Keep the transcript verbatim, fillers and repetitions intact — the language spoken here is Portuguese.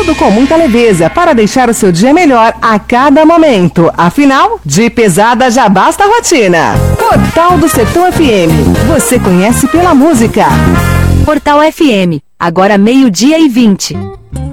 Tudo com muita leveza para deixar o seu dia melhor a cada momento. Afinal, de pesada já basta a rotina. Portal do Sertão F M. Você conhece pela música. Portal F M. Agora meio-dia e vinte.